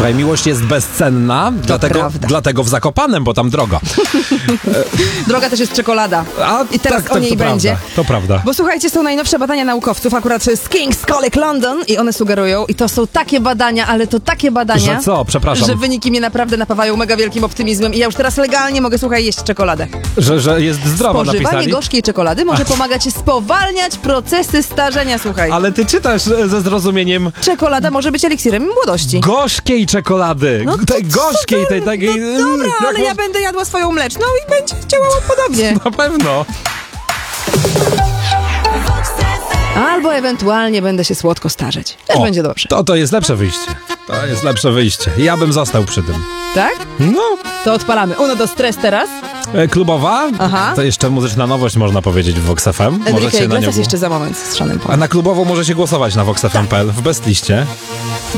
Słuchaj, miłość jest bezcenna, dlatego w Zakopanem, bo tam drogo. Droga też jest czekolada. I teraz tak, o niej to będzie. Prawda, to prawda. Bo słuchajcie, są najnowsze badania naukowców, akurat z King's College London i one sugerują, i to są takie badania, ale to takie badania, Że co? Przepraszam. że wyniki mnie naprawdę napawają mega wielkim optymizmem i ja już teraz legalnie mogę, słuchaj, jeść czekoladę. Że jest zdrowa, Spożywanie napisali? gorzkiej czekolady może pomagać spowalniać procesy starzenia, słuchaj. Ale ty czytasz ze zrozumieniem Czekolada może być eliksirem młodości. gorzkiej czekolady. No to Tej gorzkiej, tej takiej... No dobra, ale ja będę jadła swoją mleczną i będzie działało podobnie. Na pewno. Albo ewentualnie będę się słodko starzeć. Też będzie dobrze. To jest lepsze wyjście. To jest lepsze wyjście. Ja bym został przy tym. Tak? No. To odpalamy. Uno do stres teraz. Klubowa? Aha. To jeszcze muzyczna nowość, można powiedzieć, w Vox FM. Enrique Możecie na nią... Iglesias jeszcze za moment z Seanem Paulem. A na klubową możecie głosować na voxfm.pl w bestliście.